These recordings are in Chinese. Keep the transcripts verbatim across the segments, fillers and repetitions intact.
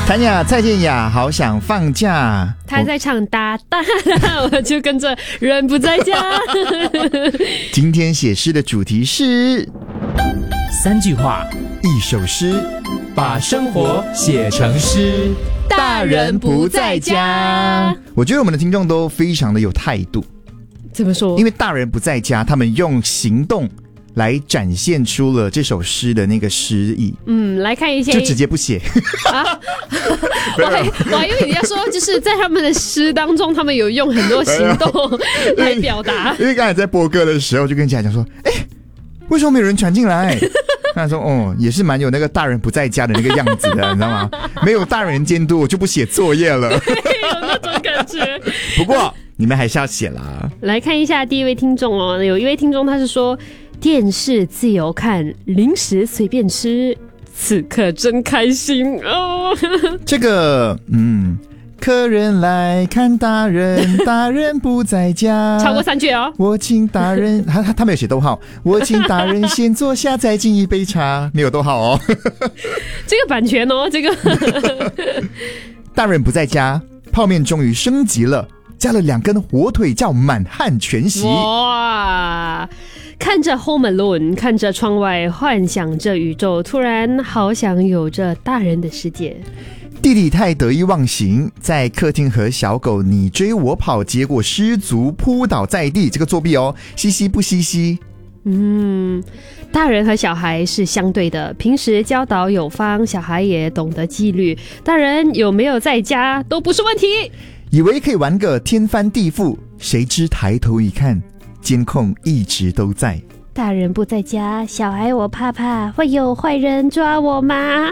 谭雅、蔡健雅好想放假， 他在唱哒哒哒，我就跟着人不在家。 今天写诗的主题是三句话， 一首诗， 把生活写成诗。 大人不在家。 我觉得我们的听众都非常的有态度。 怎么说？ 因为大人不在家，他们用行动来展现出了这首诗的那个诗意。 嗯，来看一些， 就直接不写啊！我还我还以为你要说，就是在他们的诗当中，他们有用很多行动来表达。 因为刚才在播歌的时候，就跟家讲说，哎，为什么没有人传进来？他说，哦，也是蛮有那个大人不在家的那个样子的，你知道吗？没有大人监督，我就不写作业了。 有那种感觉。 不过你们还是要写啦。 来看一下第一位听众哦，有一位听众他是说，电视自由看，零食随便吃，此刻真开心哦。 这个，嗯，客人来看大人，大人不在家。 超过三句哦。 我请大人，他他他没有写逗号。我请大人先坐下，再敬一杯茶，没有逗号哦。 这个版权哦，这个。 大人不在家，泡面终于升级了，加了两根火腿，叫满汉全席。 哇！看着 Home Alone， 看着窗外，幻想着宇宙，突然好想有着大人的世界。 弟弟太得意忘形，在客厅和小狗你追我跑，结果失足扑倒在地。这个作弊哦，嘻嘻不嘻嘻。 嗯，大人和小孩是相对的，平时教导有方，小孩也懂得纪律。大人有没有在家都不是问题。 以为可以玩个天翻地覆，谁知抬头一看，监控一直都在。 大人不在家，小孩我怕怕，会有坏人抓我吗？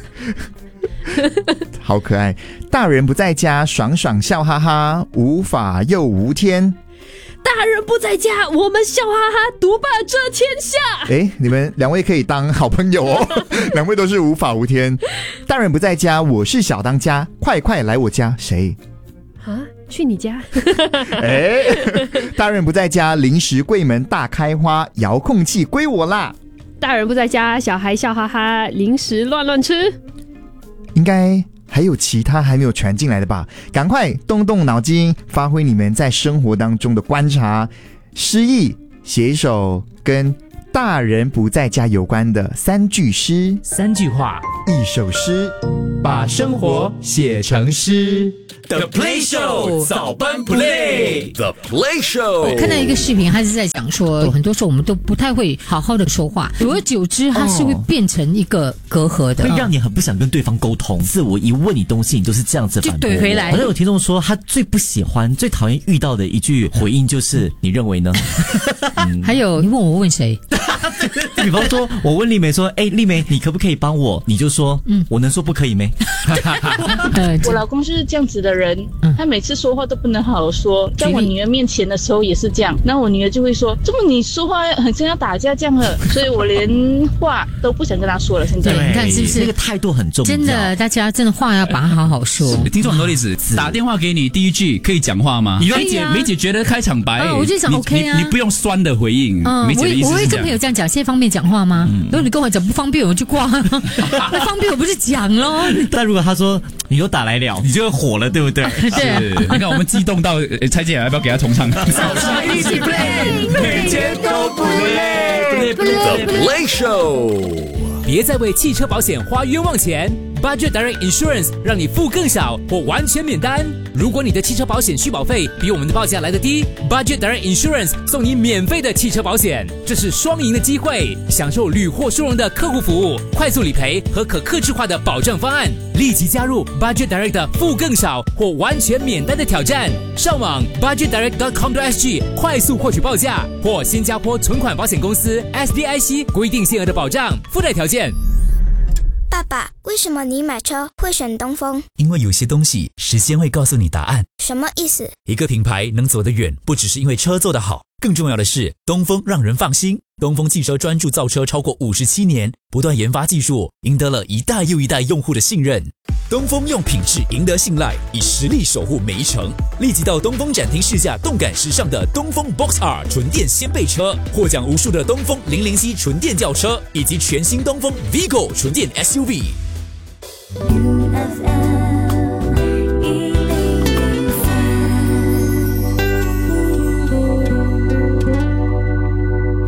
好可爱。大人不在家，爽爽笑哈哈，无法又无天。 大人不在家，我们笑哈哈，独霸这天下。 哎，你们两位可以当好朋友哦。两位都是无法无天。大人不在家，我是小当家，快快来我家。谁？ 啊，去你家。 哎，大人不在家，零食柜门大开花，遥控器归我啦。 大人不在家，小孩笑哈哈，零食乱乱吃。 应该还有其他还没有传进来的吧？赶快动动脑筋，发挥你们在生活当中的观察，诗意写一首跟大人不在家有关的三句诗。 三句话， 一首诗， 把生活写成诗。The Play Show 早班 Play The Play Show。 我看到一个视频，他是在讲说，很多时候我们都不太会好好的说话，久而久之它是会变成一个隔阂的， 会让你很不想跟对方沟通。自我一问你东西，你都是这样子反驳， 就怼回来。 好像有听众说，他最不喜欢、最讨厌遇到的一句回应就是“你认为呢？” 嗯、还有，你问我问谁？ 比方说，我问丽梅说：“哎，丽梅，你可不可以帮我？”你就说：“嗯，我能说不可以没？” 我老公就是这样子的人，他每次说话都不能好好说，在我女儿面前的时候也是这样，然后我女儿就会说：“怎么你说话很像要打架这样了？”所以我连话都不想跟他说了。现在对，你看是不是那个态度很重要？ 真的，大家真的话要把它好好说。 听说很多例子，打电话给你第一句可以讲话吗？梅姐，梅姐觉得开场白， 啊，我就想 OK 啊， 你不用酸的回应。 嗯， 梅姐的意思是这样。 我会跟朋友这样讲，现在方便讲话吗？嗯、如果你跟我讲不方便，我就挂。那方便我不是讲咯。 但如果他说你又打来了，你就会火了，对不对？ 是。你看我们激动到，蔡健雅要不要给他重唱？早上一起 play， 每天都不累。 The Play Show。 别再为汽车保险花冤枉钱。Budget Direct Insurance 让你付更少或完全免单。如果你的汽车保险续保费比我们的报价来得低， Budget Direct Insurance 送你免费的汽车保险，这是双赢的机会，享受屡获殊荣的客户服务、快速理赔和可客制化的保障方案。立即加入 Budget Direct 的付更少或完全免单的挑战，上网 budget direct dot com dot s g 快速获取报价，或新加坡存款保险公司 S D I C 规定限额的保障，附带条件。 爸爸，为什么你买车会选东风？ 因为有些东西时间会告诉你答案。 什么意思？ 一个品牌能走得远，不只是因为车做得好，更重要的是东风让人放心。东风汽车专注造车超过五十七年，不断研发技术，赢得了一代又一代用户的信任。东风用品质赢得信赖，以实力守护每一程。立即到东风展厅试驾动感时尚的东风 Box R 纯电掀背车，获奖无数的东风零零 C 纯电轿车，以及全新东风 Vigo 纯电 S U V。U F M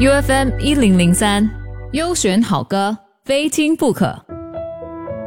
U F M 一零零三，优选好歌，非听不可。